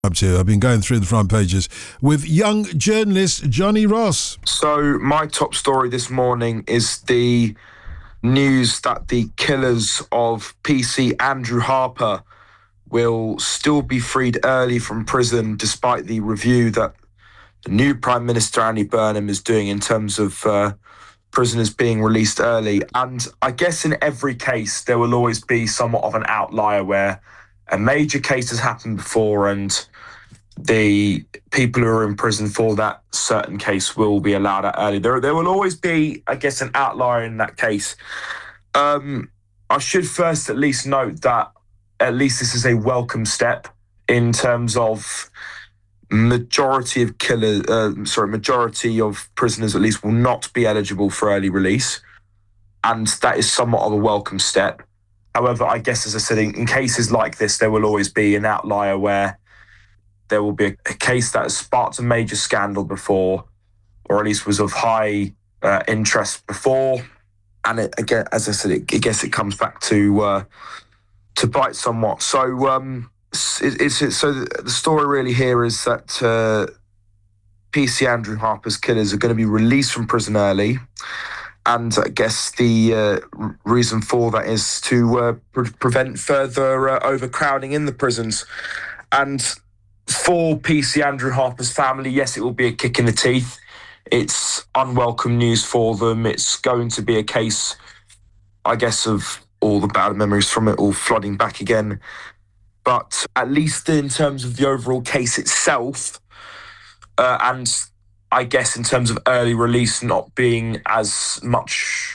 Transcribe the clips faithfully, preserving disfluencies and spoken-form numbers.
Up to. I've been going through the front pages with young journalist Johnny Ross. So my top story this morning is the news that the killers of P C Andrew Harper will still be freed early from prison, despite the review that the new Prime Minister Andy Burnham is doing in terms of uh, prisoners being released early. And I guess in every case, there will always be somewhat of an outlier where a major case has happened before and the people who are in prison for that certain case will be allowed out early. There, there will always be, I guess, an outlier in that case. Um, I should first at least note that at least this is a welcome step in terms of majority of killers, uh, sorry, majority of prisoners at least will not be eligible for early release. And that is somewhat of a welcome step. However, I guess, as I said, in, in cases like this, there will always be an outlier where there will be a, a case that has sparked a major scandal before, or at least was of high uh, interest before. And it, again, as I said, it, I guess it comes back to uh, to bite somewhat. So um, it, it's, it's so the story really here is that uh, P C Andrew Harper's killers are going to be released from prison early. And I guess the uh, r- reason for that is to uh, pre- prevent further uh, overcrowding in the prisons. And for P C Andrew Harper's family, yes, it will be a kick in the teeth. It's unwelcome news for them. It's going to be a case, I guess, of all the bad memories from it all flooding back again. But at least in terms of the overall case itself, uh, and I guess in terms of early release not being as much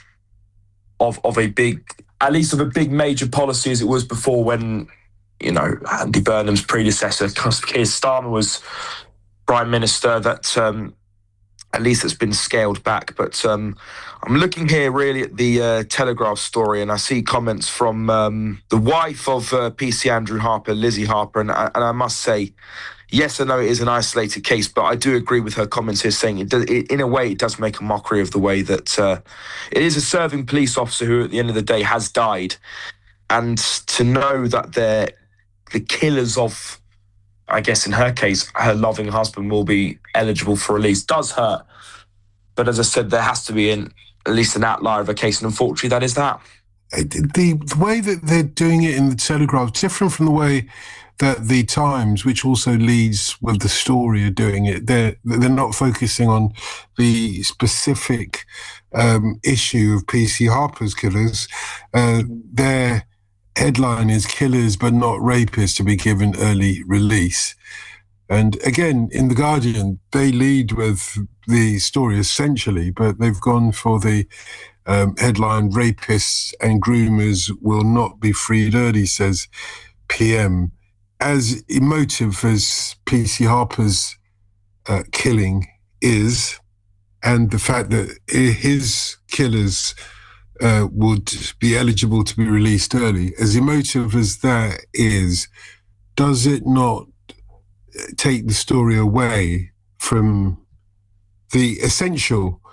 of of a big, at least of a big major policy as it was before when, you know, Andy Burnham's predecessor, Keir Starmer, was Prime Minister, that um, at least it's been scaled back. But um, I'm looking here really at the uh, Telegraph story, and I see comments from um, the wife of uh, P C Andrew Harper, Lizzie Harper, and I, and I must say, yes, I know it is an isolated case, but I do agree with her comments here saying it, does, it in a way it does make a mockery of the way that uh, it is a serving police officer who at the end of the day has died. And to know that they're the killers of, I guess in her case, her loving husband will be eligible for release does hurt. But as I said, there has to be an, at least an outlier of a case, and unfortunately that is that. The, the way that they're doing it in the Telegraph is different from the way that the Times, which also leads with the story, are doing it. They're, they're not focusing on the specific um, issue of P C Harper's killers. Uh, their headline is "Killers but not rapists to be given early release." And again, in The Guardian, they lead with the story essentially, but they've gone for the um, headline, "Rapists and groomers will not be freed early," says P M. As emotive as P C Harper's uh, killing is, and the fact that his killers uh, would be eligible to be released early, as emotive as that is, does it not take the story away from the essential